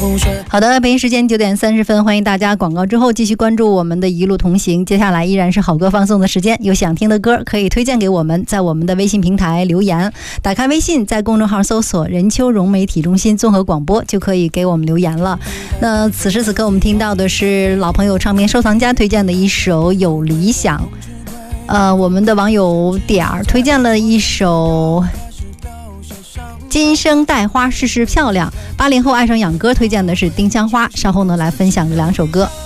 好的，北京时间9点30分，欢迎大家广告之后继续关注我们的一路同行。接下来依然是好歌放送的时间，有想听的歌可以推荐给我们，在我们的微信平台留言，打开微信，在公众号搜索任秋荣媒体中心综合广播，就可以给我们留言了。那此时此刻我们听到的是老朋友唱片收藏家推荐的一首《有理想》。我们的网友点儿推荐了一首今生带花事事漂亮，80后爱上养歌推荐的是丁香花。稍后呢来分享这2首歌。